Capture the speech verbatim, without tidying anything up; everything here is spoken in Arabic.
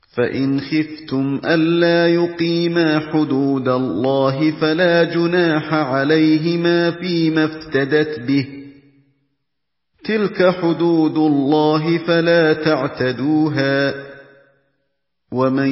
فإن خفتم ألا يقيما حدود الله فلا جناح عليهما فيما افتدت به، تلك حدود الله فلا تعتدوها، ومن